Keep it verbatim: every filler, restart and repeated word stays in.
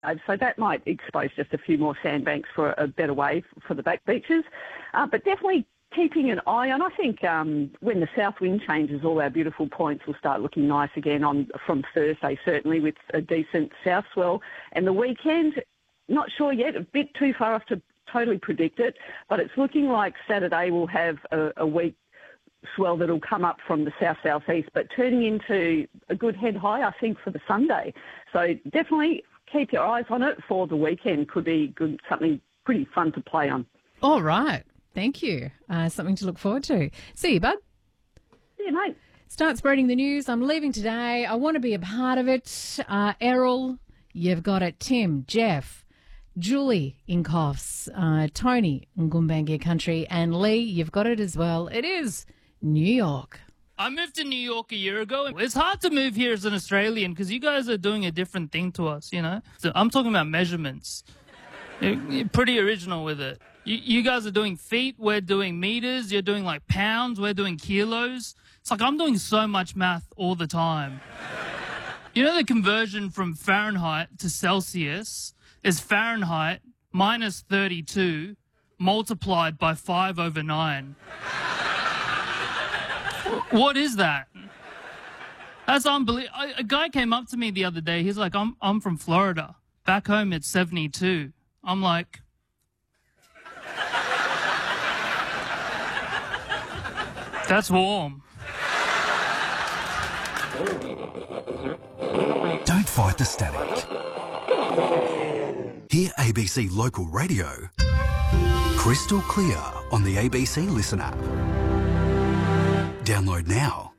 So that might expose just a few more sandbanks for a better wave for the back beaches. Uh, but definitely keeping an eye on, I think um, when the south wind changes, all our beautiful points will start looking nice again on from Thursday, certainly with a decent south swell. And the weekend, not sure yet, a bit too far off to totally predict it, but it's looking like Saturday will have a, a weak swell that'll come up from the south-southeast, but turning into a good head high, I think, for the Sunday. So definitely keep your eyes on it for the weekend. Could be good, something pretty fun to play on. All right. Thank you. Uh, something to look forward to. See you, bud. See you, mate. Start spreading the news. I'm leaving today. I want to be a part of it. Uh, Errol, you've got it. Tim, Jeff, Julie in Coffs, uh, Tony in Gumbaynggirr Country, and Lee, you've got it as well. It is New York. I moved to New York a year ago. It's hard to move here as an Australian because you guys are doing a different thing to us, you know? So I'm talking about measurements. You're, you're pretty original with it. You, you guys are doing feet, we're doing meters, you're doing like pounds, we're doing kilos. It's like I'm doing so much math all the time. You know the conversion from Fahrenheit to Celsius is Fahrenheit minus thirty-two multiplied by five over nine. What is that? That's unbelievable. A guy came up to me the other day. He's like, I'm I'm from Florida. Back home, it's seventy-two. I'm like, that's warm. Don't fight the static. Hear A B C Local Radio crystal clear on the A B C Listen app. Download now.